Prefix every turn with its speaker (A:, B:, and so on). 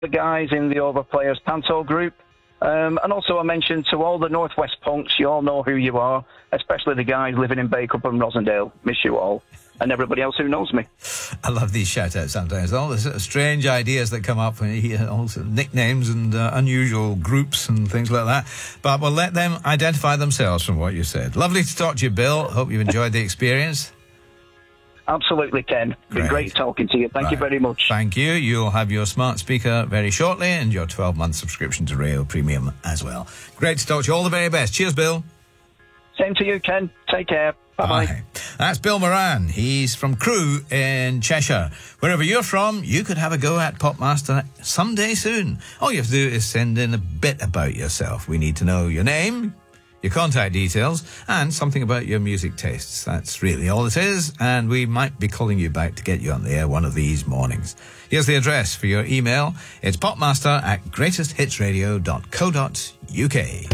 A: the guys in the Overplayers Panto group. And also I mentioned to all the Northwest punks, you all know who you are, especially the guys living in Bacup and Rosendale. Miss you all. And everybody else who knows me.
B: I love these shout-outs sometimes. All the sort of strange ideas that come up, all sort of nicknames and unusual groups and things like that. But we'll let them identify themselves from what you said. Lovely to talk to you, Bill. Hope you've enjoyed the experience.
A: Absolutely, Ken. Been great talking to you. Thank you very much.
B: Thank you. You'll have your smart speaker very shortly and your 12-month subscription to Rail Premium as well. Great to talk to you. All the very best. Cheers, Bill.
A: Same to you, Ken. Take care. Bye-bye.
B: Bye. That's Bill Moran. He's from Crewe in Cheshire. Wherever you're from, you could have a go at Popmaster someday soon. All you have to do is send in a bit about yourself. We need to know your name, your contact details, and something about your music tastes. That's really all it is, and we might be calling you back to get you on the air one of these mornings. Here's the address for your email. It's popmaster@greatesthitsradio.co.uk.